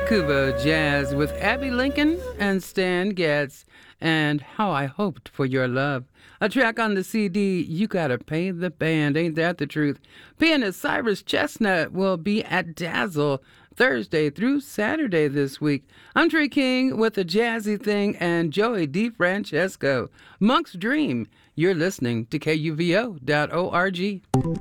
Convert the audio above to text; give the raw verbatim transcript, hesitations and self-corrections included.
Kubo Jazz with Abby Lincoln and Stan Getz and How I Hoped for Your Love. A track on the C D, You Gotta Pay the Band, ain't that the truth? Pianist Cyrus Chestnut will be at Dazzle Thursday through Saturday this week. I'm Trey King with the Jazzy Thing and Joey DeFrancesco. Monk's Dream. You're listening to K U V O dot org.